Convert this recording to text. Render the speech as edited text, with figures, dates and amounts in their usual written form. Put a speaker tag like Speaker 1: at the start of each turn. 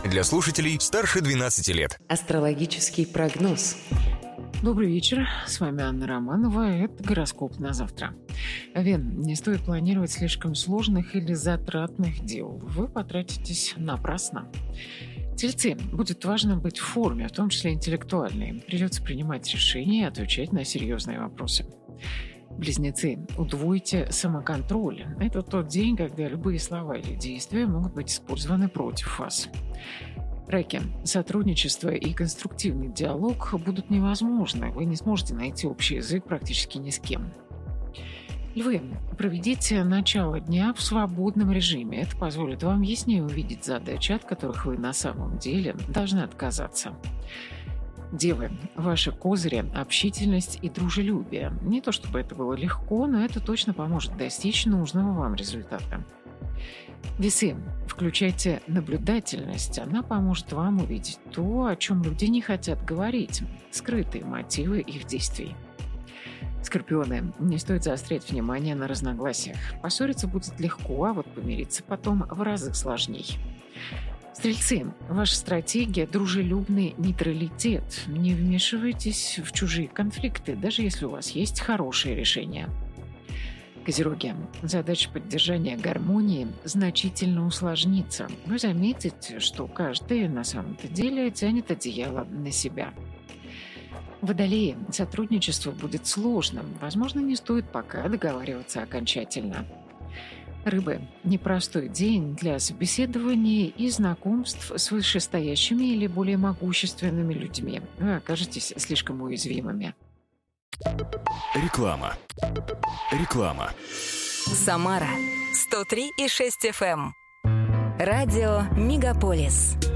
Speaker 1: Для слушателей старше 12 лет.
Speaker 2: Астрологический прогноз.
Speaker 3: Добрый вечер, с вами Анна Романова, это гороскоп на завтра. Овен, не стоит планировать слишком сложных или затратных дел, вы потратитесь напрасно. Тельцы, будет важно быть в форме, в том числе интеллектуальной. Придется принимать решения и отвечать на серьезные вопросы. Близнецы, удвойте самоконтроль. Это тот день, когда любые слова или действия могут быть использованы против вас. Раки, сотрудничество и конструктивный диалог будут невозможны. Вы не сможете найти общий язык практически ни с кем. Львы, проведите начало дня в свободном режиме. Это позволит вам яснее увидеть задачи, от которых вы на самом деле должны отказаться. Девы, ваши козыри – общительность и дружелюбие. Не то чтобы это было легко, но это точно поможет достичь нужного вам результата. Весы, включайте наблюдательность. Она поможет вам увидеть то, о чем люди не хотят говорить, скрытые мотивы их действий. Скорпионы, не стоит заострять внимание на разногласиях. Поссориться будет легко, а вот помириться потом в разы сложней. Стрельцы, ваша стратегия – дружелюбный нейтралитет. Не вмешивайтесь в чужие конфликты, даже если у вас есть хорошие решения. Козероги, задача поддержания гармонии значительно усложнится. Вы заметите, что каждый на самом-то деле тянет одеяло на себя. Водолеи, сотрудничество будет сложным. Возможно, не стоит пока договариваться окончательно. Рыбы, непростой день для собеседований и знакомств с вышестоящими или более могущественными людьми. Вы окажетесь слишком уязвимыми.
Speaker 1: Реклама.
Speaker 4: Самара 103,6 FM. Радио Мегаполис.